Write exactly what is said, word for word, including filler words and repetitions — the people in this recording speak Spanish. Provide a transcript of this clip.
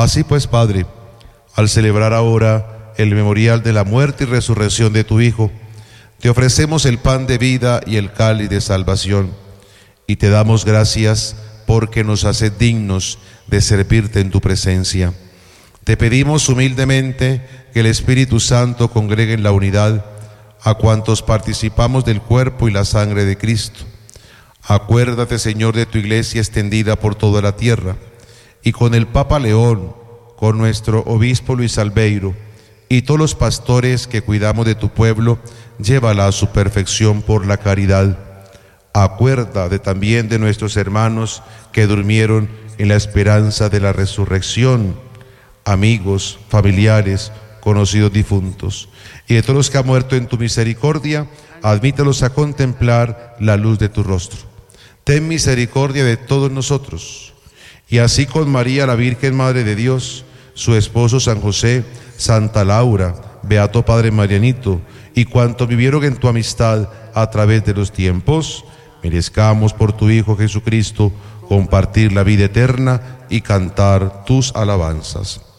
Así pues, Padre, al celebrar ahora el memorial de la muerte y resurrección de tu Hijo, te ofrecemos el pan de vida y el cáliz de salvación, y te damos gracias porque nos haces dignos de servirte en tu presencia. Te pedimos humildemente que el Espíritu Santo congregue en la unidad a cuantos participamos del cuerpo y la sangre de Cristo. Acuérdate, Señor, de tu iglesia extendida por toda la tierra, y con el Papa León, con nuestro obispo Luis Albeiro, y todos los pastores que cuidamos de tu pueblo, llévala a su perfección por la caridad. Acuérdate también de nuestros hermanos que durmieron en la esperanza de la resurrección, amigos, familiares, conocidos difuntos, y de todos los que han muerto en tu misericordia, admítelos a contemplar la luz de tu rostro. Ten misericordia de todos nosotros, y así con María, la Virgen Madre de Dios, su esposo San José, Santa Laura, Beato Padre Marianito, y cuantos vivieron en tu amistad a través de los tiempos, merezcamos por tu Hijo Jesucristo compartir la vida eterna y cantar tus alabanzas.